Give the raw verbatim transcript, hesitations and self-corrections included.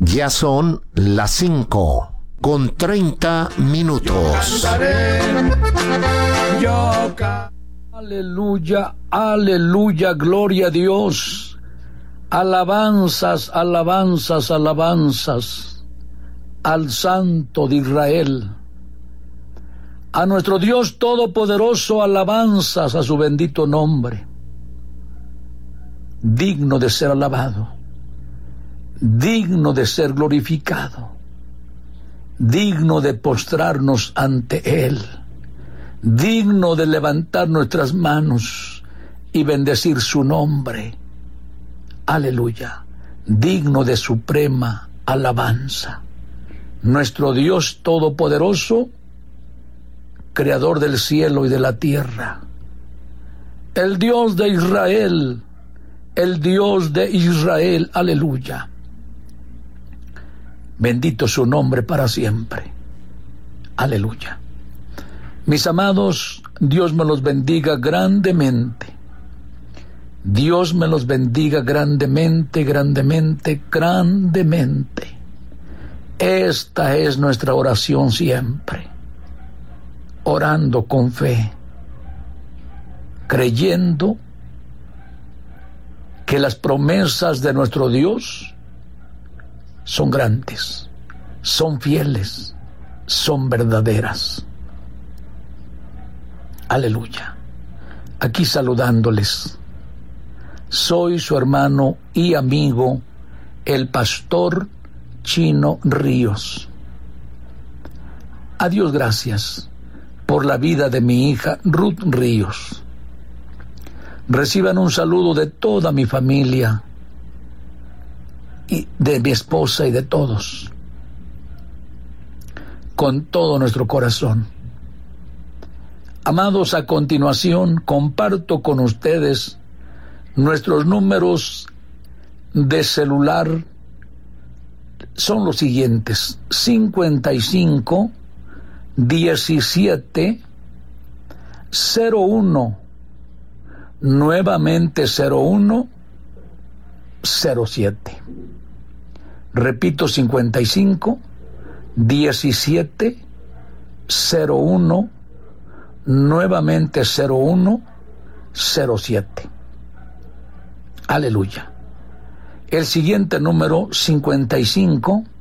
Ya son las cinco con treinta minutos. Yo ca- aleluya, aleluya, gloria a Dios. Alabanzas, alabanzas, alabanzas al Santo de Israel. A nuestro Dios Todopoderoso, alabanzas a su bendito nombre. Digno de ser alabado, digno de ser glorificado, digno de postrarnos ante Él, digno de levantar nuestras manos y bendecir su nombre. Aleluya, digno de suprema alabanza. Nuestro Dios Todopoderoso, Creador del cielo y de la tierra, el Dios de Israel, el Dios de Israel, aleluya. Bendito su nombre para siempre, aleluya. Mis amados, Dios me los bendiga grandemente. Dios me los bendiga grandemente, grandemente, grandemente. Esta es nuestra oración siempre. Orando con fe, creyendo que las promesas de nuestro Dios son grandes, son fieles, son verdaderas. Aleluya. Aquí saludándoles, soy su hermano y amigo, el pastor Chino Ríos. A Dios gracias por la vida de mi hija Ruth Ríos. Reciban un saludo de toda mi familia y de mi esposa y de todos, con todo nuestro corazón. Amados, a continuación comparto con ustedes nuestros números de celular. Son los siguientes: cincuenta y cinco, diecisiete, cero uno, nuevamente cero uno, cero siete. Repito, cincuenta y cinco, diecisiete, cero uno, nuevamente cero uno, cero siete. Aleluya. El siguiente número, cincuenta y cinco,